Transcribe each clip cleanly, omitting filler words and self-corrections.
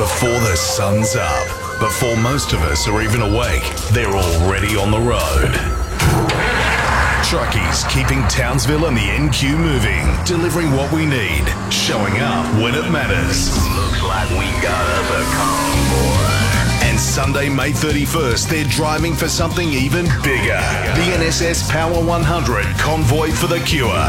before the sun's up. Before most of us are even awake, they're already on the road. Truckies keeping Townsville and the NQ moving, delivering what we need, showing up when it matters. Looks like we got us a convoy. And Sunday, May 31st, they're driving for something even bigger. The NSS Power 100 Convoy for the Cure.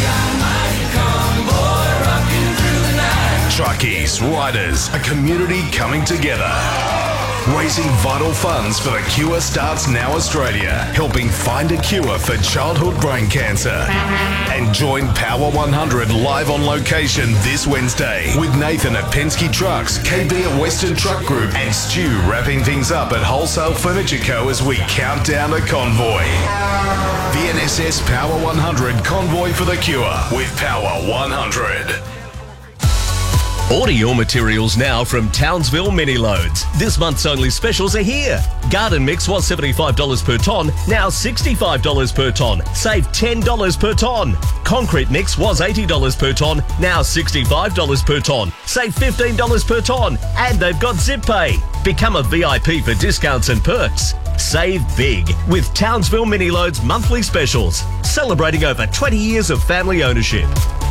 Truckies, riders, a community coming together. Raising vital funds for the Cure starts now Australia, helping find a cure for childhood brain cancer. And join Power 100 live on location this Wednesday with Nathan at Penske Trucks, KB at Western Truck Group, and Stu wrapping things up at Wholesale Furniture Co. as we count down the convoy. The NSS Power 100 Convoy for the Cure with Power 100. Order your materials now from Townsville Mini Loads. This month's only specials are here. Garden mix was $75 per tonne, now $65 per tonne. Save $10 per tonne. Concrete mix was $80 per tonne, now $65 per tonne. Save $15 per tonne. And they've got Zip Pay. Become a VIP for discounts and perks. Save big with Townsville Mini Loads monthly specials. Celebrating over 20 years of family ownership.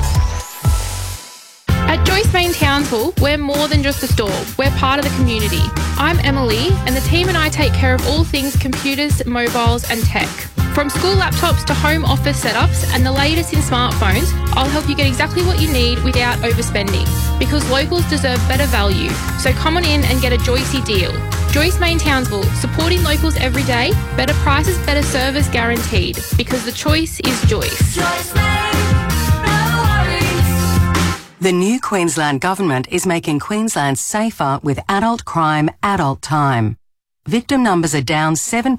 At Joyce Main Townsville, we're more than just a store. We're part of the community. I'm Emily, and the team and I take care of all things computers, mobiles and tech. From school laptops to home office setups and the latest in smartphones, I'll help you get exactly what you need without overspending. Because locals deserve better value. So come on in and get a Joycey deal. Joyce Main Townsville, supporting locals every day. Better prices, better service guaranteed. Because the choice is Joyce. Joyce Main. The new Queensland Government is making Queensland safer with adult crime, adult time. Victim numbers are down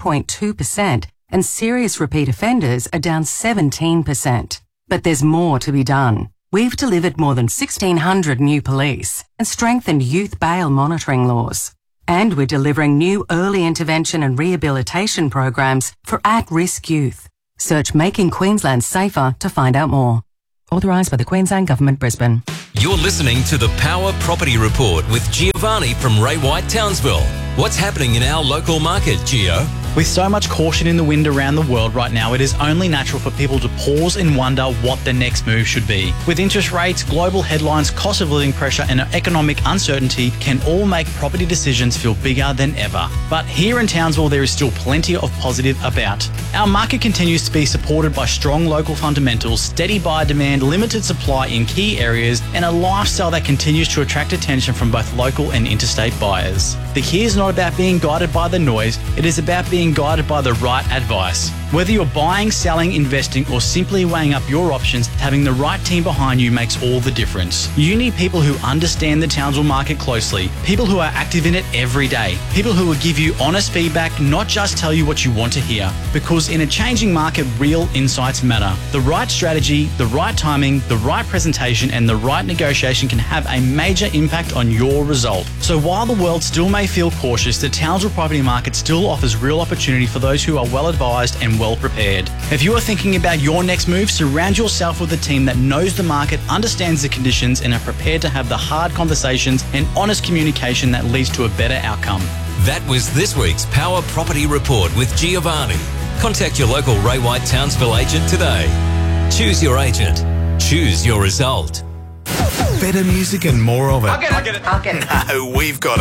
7.2% and serious repeat offenders are down 17%. But there's more to be done. We've delivered more than 1,600 new police and strengthened youth bail monitoring laws. And we're delivering new early intervention and rehabilitation programs for at-risk youth. Search Making Queensland Safer to find out more. Authorised by the Queensland Government, Brisbane. You're listening to the Power Property Report with Giovanni from Ray White Townsville. What's happening in our local market, Gio? With so much caution in the wind around the world right now, it is only natural for people to pause and wonder what the next move should be. With interest rates, global headlines, cost of living pressure and economic uncertainty can all make property decisions feel bigger than ever. But here in Townsville, there is still plenty of positive about. Our market continues to be supported by strong local fundamentals, steady buyer demand, limited supply in key areas, and a lifestyle that continues to attract attention from both local and interstate buyers. The key is not about being guided by the noise, it is about being guided by the right advice. Whether you're buying, selling, investing, or simply weighing up your options, having the right team behind you makes all the difference. You need people who understand the Townsville market closely, people who are active in it every day, people who will give you honest feedback, not just tell you what you want to hear. Because in a changing market, real insights matter. The right strategy, the right timing, the right presentation, and the right negotiation can have a major impact on your result. So while the world still may feel cautious, the Townsville property market still offers real opportunity for those who are well advised and well prepared. If you are thinking about your next move, surround yourself with a team that knows the market, understands the conditions, and are prepared to have the hard conversations and honest communication that leads to a better outcome. That was this week's Power Property Report with Giovanni. Contact your local Ray White Townsville agent today. Choose your agent. Choose your result. Better music and more of it. I'll get it. No, we've got